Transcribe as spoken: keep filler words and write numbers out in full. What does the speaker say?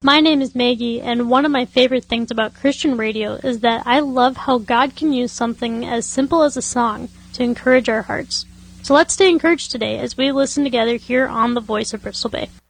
My name is Maggie, and one of my favorite things about Christian radio is that I love how God can use something as simple as a song to encourage our hearts. So let's stay encouraged today as we listen together here on the Voice of Bristol Bay.